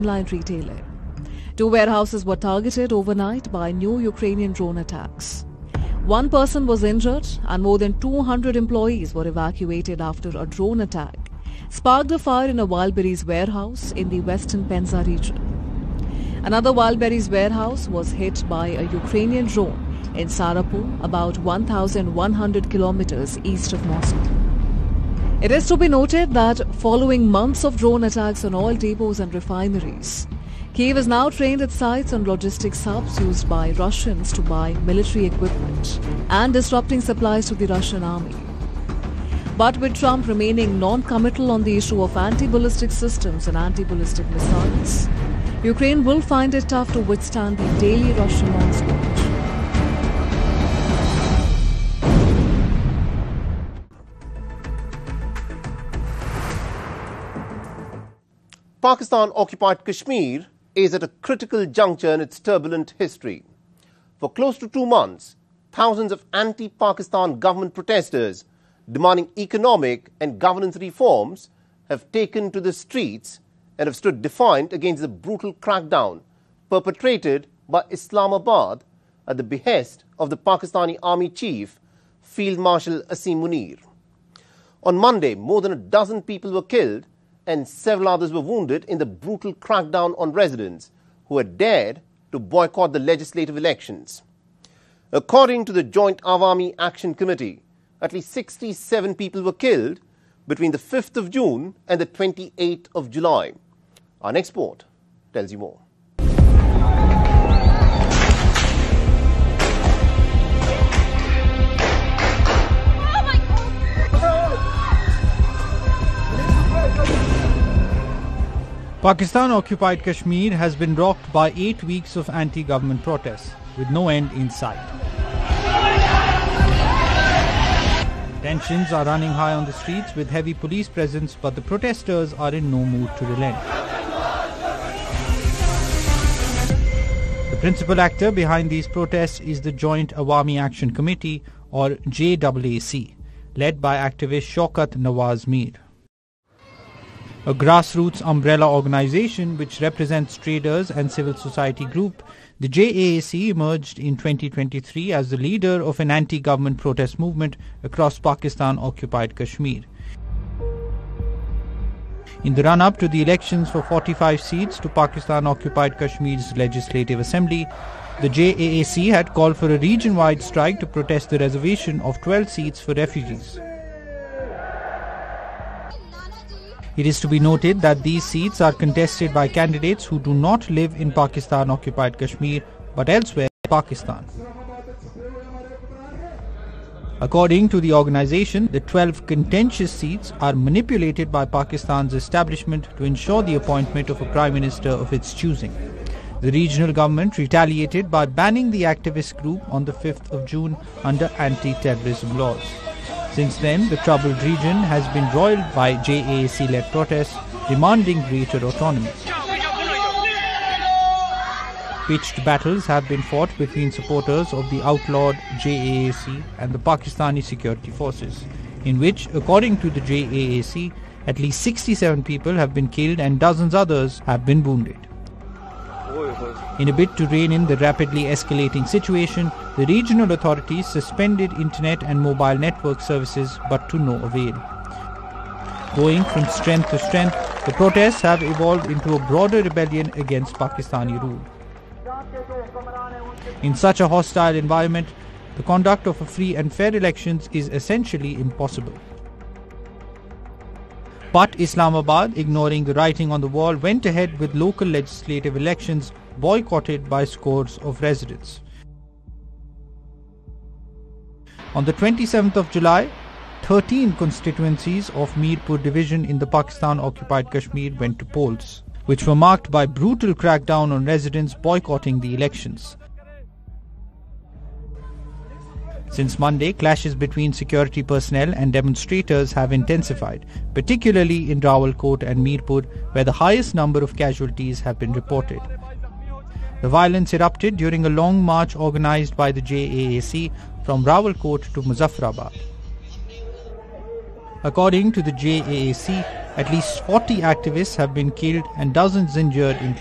online retailing. 2 warehouses were targeted overnight by new Ukrainian drone attacks. 1 person was injured and more than 200 employees were evacuated after a drone attack sparked a fire in a Wildberries warehouse in the western Penza region. Another Wildberries warehouse was hit by a Ukrainian drone in Sarapur, about 1,100 kilometers east of Moscow. It is to be noted that following months of drone attacks on oil depots and refineries, Kyiv is now trained its sites on logistics hubs used by Russians to buy military equipment and disrupting supplies to the Russian army. But with Trump remaining non-committal on the issue of anti-ballistic systems and anti-ballistic missiles, Ukraine will find it tough to withstand the daily Russian onslaught. Pakistan-occupied Kashmir is at a critical juncture in its turbulent history. For close to 2 months, thousands of anti-Pakistan government protesters demanding economic and governance reforms have taken to the streets and have stood defiant against the brutal crackdown perpetrated by Islamabad at the behest of the Pakistani Army Chief, Field Marshal Asim Munir. On Monday, more than a dozen people were killed and several others were wounded in the brutal crackdown on residents who had dared to boycott the legislative elections. According to the Joint Awami Action Committee, at least 67 people were killed between the 5th of June and the 28th of July. Our next report tells you more. Pakistan-occupied Kashmir has been rocked by 8 weeks of anti-government protests, with no end in sight. Tensions are running high on the streets with heavy police presence, but the protesters are in no mood to relent. The principal actor behind these protests is the Joint Awami Action Committee, or JAAC, led by activist Shaukat Nawaz Mir. A grassroots umbrella organization which represents traders and civil society group, the JAAC emerged in 2023 as the leader of an anti-government protest movement across Pakistan-occupied Kashmir. In the run-up to the elections for 45 seats to Pakistan-occupied Kashmir's Legislative Assembly, the JAAC had called for a region-wide strike to protest the reservation of 12 seats for refugees. It is to be noted that these seats are contested by candidates who do not live in Pakistan-occupied Kashmir but elsewhere in Pakistan. According to the organization, the 12 contentious seats are manipulated by Pakistan's establishment to ensure the appointment of a prime minister of its choosing. The regional government retaliated by banning the activist group on the 5th of June under anti-terrorism laws. Since then, the troubled region has been roiled by JAAC-led protests demanding greater autonomy. Pitched battles have been fought between supporters of the outlawed JAAC and the Pakistani security forces, in which, according to the JAAC, at least 67 people have been killed and dozens others have been wounded. In a bid to rein in the rapidly escalating situation, the regional authorities suspended internet and mobile network services, but to no avail. Going from strength to strength, the protests have evolved into a broader rebellion against Pakistani rule. In such a hostile environment, the conduct of a free and fair elections is essentially impossible. But Islamabad, ignoring the writing on the wall, went ahead with local legislative elections boycotted by scores of residents. On the 27th of July, 13 constituencies of Mirpur division in the Pakistan-occupied Kashmir went to polls, which were marked by brutal crackdown on residents boycotting the elections. Since Monday, clashes between security personnel and demonstrators have intensified, particularly in Rawalkot and Mirpur, where the highest number of casualties have been reported. The violence erupted during a long march organized by the JAAC from Rawalkot to Muzaffarabad. According to the JAAC, at least 40 activists have been killed and dozens injured in